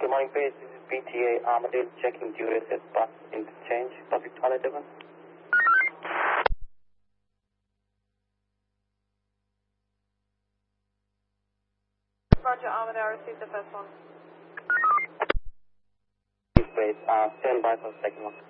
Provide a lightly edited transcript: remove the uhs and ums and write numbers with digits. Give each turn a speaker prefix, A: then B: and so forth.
A: Good morning, base. This is BTA Armadale checking duties at bus interchange, public toilet Devon.
B: Roger, Armadale, received the first one.
A: Base, stand by for the second one.